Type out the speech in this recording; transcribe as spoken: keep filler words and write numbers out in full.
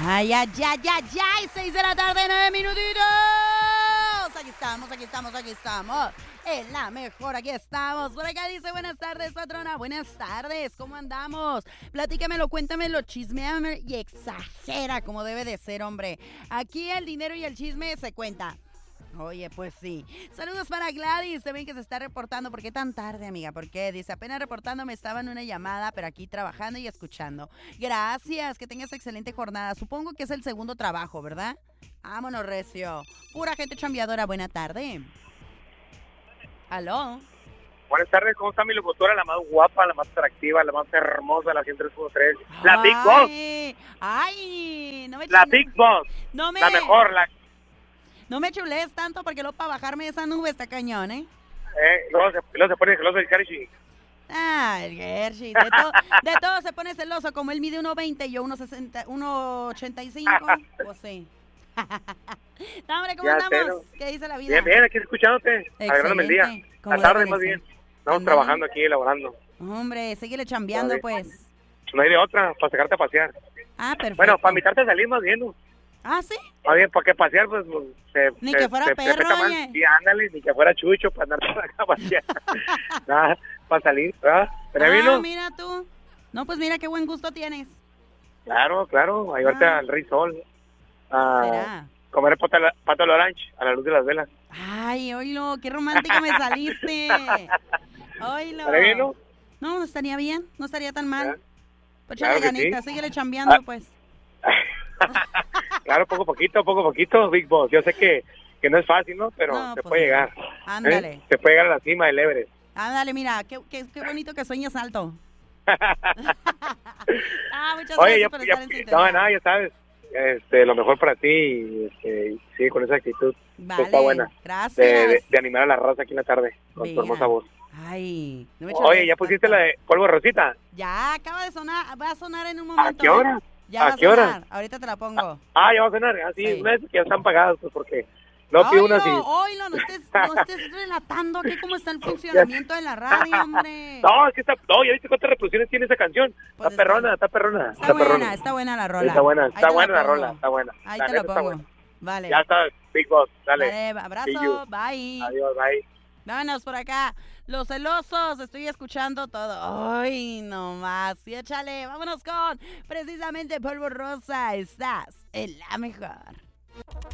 Ay, ay, ay, ay, ay, seis de la tarde, nueve minutitos. Aquí estamos, aquí estamos, aquí estamos. En la mejor, aquí estamos. Por acá dice, buenas tardes, patrona. Buenas tardes, ¿cómo andamos? Platícamelo, cuéntamelo, chismeame y exagera como debe de ser, hombre. Aquí el dinero y el chisme se cuenta. Oye, pues sí. Saludos para Gladys. Se ven que se está reportando. ¿Por qué tan tarde, amiga? ¿Por qué? Dice, apenas reportándome, estaba en una llamada, pero aquí trabajando y escuchando. Gracias. Que tengas excelente jornada. Supongo que es el segundo trabajo, ¿verdad? Vámonos, recio. Pura gente chambeadora. Buena tarde. ¿Aló? Buenas tardes. ¿Cómo está mi locutora? La más guapa, la más atractiva, la más hermosa, la ciento tres punto tres. La Big Boss. Ay, no me La chule- Big Boss. No me... La mejor, la... No me chulees tanto porque luego para bajarme de esa nube está cañón, ¿eh? Eh, luego, se, luego se pone celoso el Carichi. Ah, el Hershey. De, to- de todo se pone celoso. Como él mide uno veinte y yo uno sesenta, uno ochenta y cinco. Pues sí. No, hombre, ¿cómo Ya andamos? sé, ¿no? ¿Qué dice la vida? Bien, bien, aquí escuchándote. Alegrándome el día. Excelente, como La tarde, debe más de bien. ser. Estamos Ándale. trabajando aquí, elaborando. Hombre, síguele chambeando, Todavía. pues. No hay de otra, para sacarte a pasear. Ah, perfecto. Bueno, para invitarte a salir más bien, ¿no? Ah, ¿sí? Más bien, para que pasear, pues, pues, se, Ni se- que fuera se- se perro, peta mal. oye. Sí, ándale, ni que fuera chucho para andar por acá a pasear. Nada, para salir, ¿verdad? ¿Pero Ah, vino? mira tú. No, pues mira qué buen gusto tienes. Claro, claro, a llevarte Ah. al Rey Sol. A ¿Será? comer pato, pato al orange a la luz de las velas. Ay, oílo, qué romántico me saliste. Oílo. ¿Para bien, no? No, no estaría bien, no estaría tan mal. ¿Eh? Pues Claro échale que ganitas, sí. síguele chambeando, Ah. pues. Claro, poco a poquito, poco a poquito, Big Boss. Yo sé que, que no es fácil, ¿no? Pero No, se pues puede no. llegar. Ándale. ¿eh? Se puede llegar a la cima del Everest. Ándale, mira, qué, qué, qué bonito que sueñas alto. Ah, muchas Oye, gracias ya, por ya, estar en no, sintonía. nada, ya sabes. Este, lo mejor para ti y este, sigue con esa actitud. Vale, Está buena. gracias. De, de, de animar a la raza aquí en la tarde con Mira. tu hermosa voz. Ay, no me Oye, chulees ¿ya pusiste tanto. la de polvo rosita? Ya, acaba de sonar, va a sonar en un ¿A momento. qué ¿eh? hora? Ya ¿A va a qué hora? sonar, ahorita te la pongo. Ah, ya va a sonar. Ah, sí, Sí. una vez que ya están pagadas, pues porque no pido una así. Oílo, oílo, no estés, no estés relatando aquí cómo está el funcionamiento de la radio, hombre. No, es que está. No, ¿ya viste cuántas reproducciones tiene esa canción? Pues está perrona, está perrona. Está buena, perrona. está buena la rola. Está buena, Ahí está te buena la pongo. rola, está buena. Ahí La te la neta está pongo. buena. Vale. Ya está, Big Boss, dale. Vale, See abrazo, you. bye. Adiós, bye. Vámonos por acá. Los celosos, estoy escuchando todo. Ay, no más. Y échale, vámonos con precisamente Polvo Rosa. Estás en la mejor.